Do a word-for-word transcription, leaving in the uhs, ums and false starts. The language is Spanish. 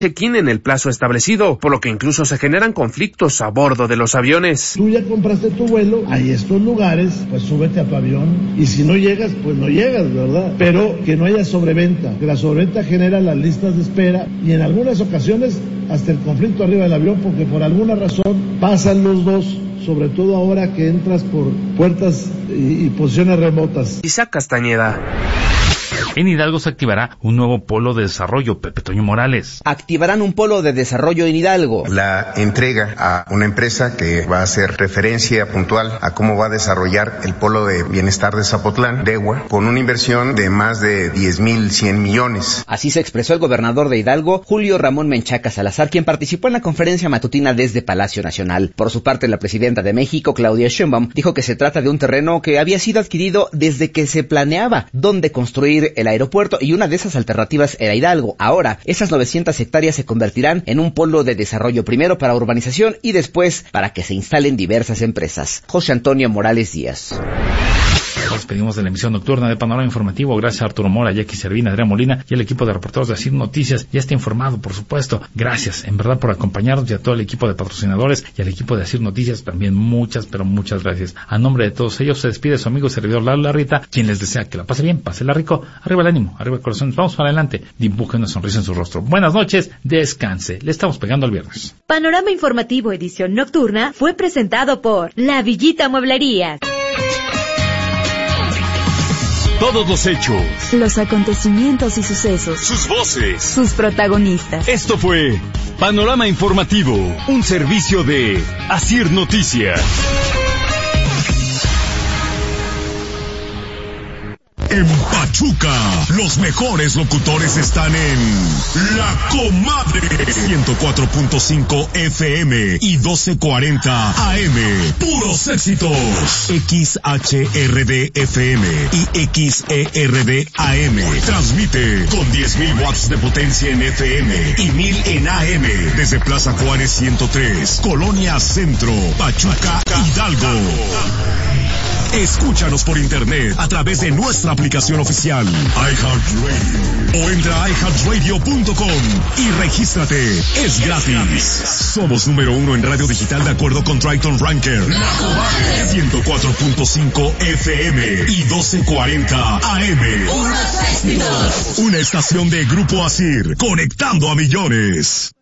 check-in en el plazo establecido, por lo que incluso se generan conflictos a bordo de los aviones. Tú ya compraste tu vuelo, hay estos lugares, pues súbete a tu avión, y si no llegas, pues no llegas, ¿verdad? Pero que no haya sobreventa, que la sobreventa genera las listas de espera, y en algunas ocasiones hasta el conflicto arriba del avión, porque por alguna razón pasan los dos, sobre todo ahora que entras por puertas y, y posiciones remotas. Isaac Castañeda. En Hidalgo se activará un nuevo polo de desarrollo, Pepe Toño Morales. Activarán un polo de desarrollo en Hidalgo. La entrega a una empresa que va a hacer referencia puntual a cómo va a desarrollar el polo de bienestar de Zapotlán, DEWA, con una inversión de más de diez mil cien millones. Así se expresó el gobernador de Hidalgo, Julio Ramón Menchaca Salazar, quien participó en la conferencia matutina desde Palacio Nacional. Por su parte, la presidenta de México, Claudia Sheinbaum, dijo que se trata de un terreno que había sido adquirido desde que se planeaba dónde construir el aeropuerto, y una de esas alternativas era Hidalgo. Ahora, esas novecientas hectáreas se convertirán en un polo de desarrollo, primero para urbanización y después para que se instalen diversas empresas. José Antonio Morales Díaz. Nos despedimos de la emisión nocturna de Panorama Informativo. Gracias a Arturo Mora, Jackie Servina, Adrián Molina y el equipo de reporteros de Asir Noticias. Ya está informado, por supuesto. Gracias, en verdad, por acompañarnos, y a todo el equipo de patrocinadores y al equipo de Asir Noticias también muchas, pero muchas gracias. A nombre de todos ellos se despide su amigo y servidor Lalo Larrita, quien les desea que la pase bien, pásela rico, arriba el ánimo, arriba el corazón, vamos para adelante, dibuje una sonrisa en su rostro. Buenas noches, descanse, le estamos pegando al viernes. Panorama Informativo edición nocturna fue presentado por La Villita Mueblerías. Todos los hechos, los acontecimientos y sucesos, sus voces, sus protagonistas. Esto fue Panorama Informativo, un servicio de Asir Noticias. En Pachuca, los mejores locutores están en La Comadre, ciento cuatro punto cinco F M y doce cuarenta A M. Puros éxitos. X H R D F M y X E R D A M. Transmite con diez mil watts de potencia en F M y mil en A M desde Plaza Juárez ciento tres, Colonia Centro, Pachuca, Hidalgo. Escúchanos por internet a través de nuestra aplicación oficial iHeartRadio o entra a i heart radio punto com y regístrate. Es gratis. Somos número uno en radio digital de acuerdo con Triton Ranker. La Comadre, ciento cuatro punto cinco F M y doce cuarenta A M. Una estación de Grupo Asir, conectando a millones.